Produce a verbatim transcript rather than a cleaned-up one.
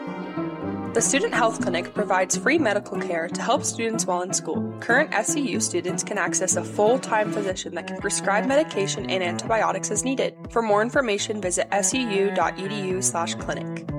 The Student Health Clinic provides free medical care to help students while in school. Current S E U students can access a full-time physician that can prescribe medication and antibiotics as needed. For more information, visit S E U dot E D U slash clinic.